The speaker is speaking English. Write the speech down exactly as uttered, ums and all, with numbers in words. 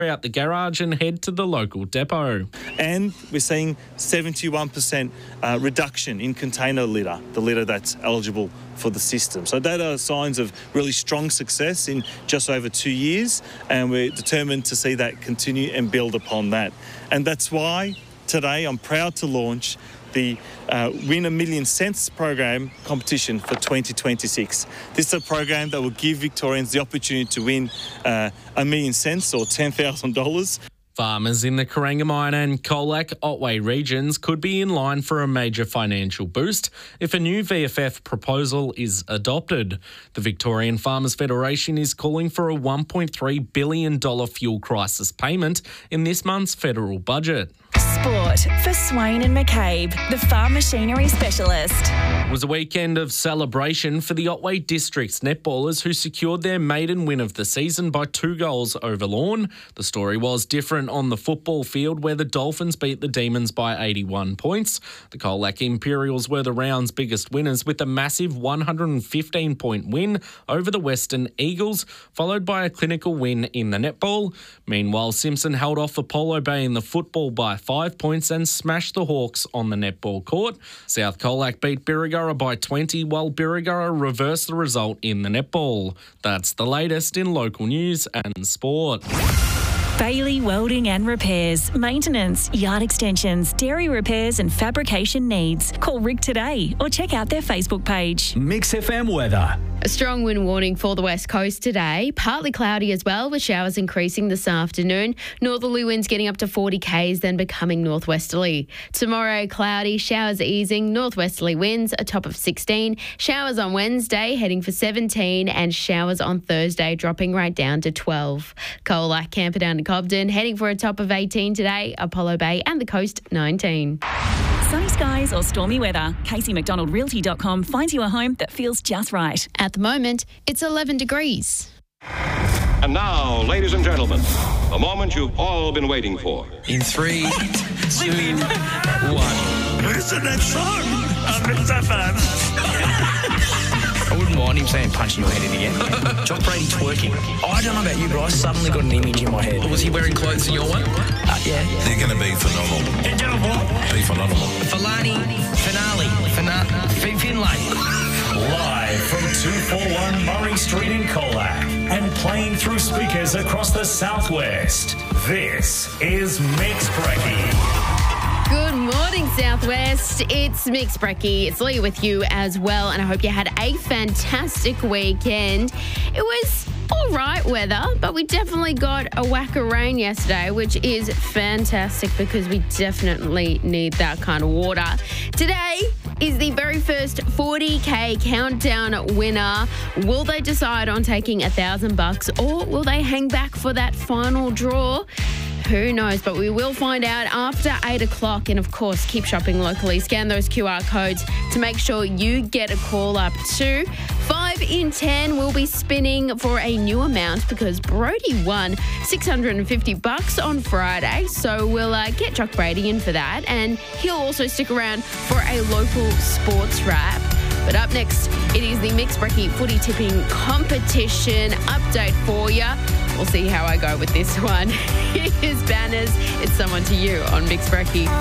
out the garage and head to the local depot. And we're seeing seventy-one percent uh, reduction in container litter, the litter that's eligible for the system. So that are signs of really strong success in just over two years, and we're determined to see that continue and build upon that. And that's why today I'm proud to launch the uh, Win a Million Cents program competition for twenty twenty-six. This is a program that will give Victorians the opportunity to win uh, a million cents or ten thousand dollars. Farmers in the Corangamine and Colac Otway regions could be in line for a major financial boost if a new V F F proposal is adopted. The Victorian Farmers Federation is calling for a one point three billion dollars fuel crisis payment in this month's federal budget. Sport for Swain and McCabe, the farm machinery specialist. It was a weekend of celebration for the Otway District's netballers who secured their maiden win of the season by two goals over Lorne. The story was different on the football field where the Dolphins beat the Demons by eighty-one points. The Colac Imperials were the round's biggest winners with a massive one hundred fifteen point win over the Western Eagles, followed by a clinical win in the netball. Meanwhile, Simpson held off Apollo Bay in the football by five points and smashed the Hawks on the netball court. South Colac beat Birregurra by twenty, while Birregurra reversed the result in the netball. That's the latest in local news and sport. Bailey Welding and Repairs, maintenance, yard extensions, dairy repairs and fabrication needs. Call Rick today or check out their Facebook page. Mix F M weather. A strong wind warning for the west coast today. Partly cloudy as well, with showers increasing this afternoon. Northerly winds getting up to forty kays, then becoming northwesterly. Tomorrow, cloudy, showers easing, northwesterly winds, a top of sixteen. Showers on Wednesday, heading for seventeen, and showers on Thursday, dropping right down to twelve. Colac, Camperdown and Cobden, heading for a top of eighteen today. Apollo Bay and the coast, nineteen. Sunny skies or stormy weather, Casey McDonald Realty dot com finds you a home that feels just right. At the moment, it's eleven degrees. And now, ladies and gentlemen, the moment you've all been waiting for. In three, two, one. Listen that song. I'm in that man. I wouldn't mind him saying punching your head in again. John Brady twerking. Oh, I don't know about you, but I suddenly got an image in my head. Was he wearing clothes in your one? Uh, yeah. They're going to be phenomenal. They're going to Be phenomenal. Filani, finale, Fina, Fin Finlay. Live from two forty-one Murray Street in Colac and playing through speakers across the southwest. This is Mix Brekkie. Good morning, Southwest. It's Mix Brekkie. It's Leah with you as well, and I hope you had a fantastic weekend. It was all right weather, but we definitely got a whack of rain yesterday, which is fantastic because we definitely need that kind of water. Today is the very first forty K countdown winner. Will they decide on taking a thousand bucks or will they hang back for that final draw? Who knows, but we will find out after eight o'clock. And, of course, keep shopping locally. Scan those Q R codes to make sure you get a call up too. Five in ten will be spinning for a new amount because Brody won six hundred fifty bucks on Friday. So we'll uh, get Jock Brady in for that. And he'll also stick around for a local sports wrap. But up next, it is the Mix Brekkie footy tipping competition update for you. We'll see how I go with this one. Here's Banners. It's Someone to You on Mix Brekkie.